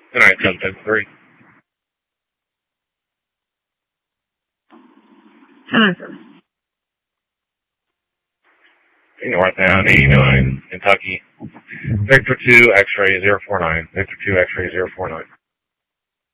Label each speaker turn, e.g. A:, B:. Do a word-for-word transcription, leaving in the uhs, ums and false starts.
A: Good night, seven seven three.
B: Hello, sir.
A: Northbound eighty-nine, Kentucky. Victor two, X-ray zero four nine. Victor two, X-ray zero four nine.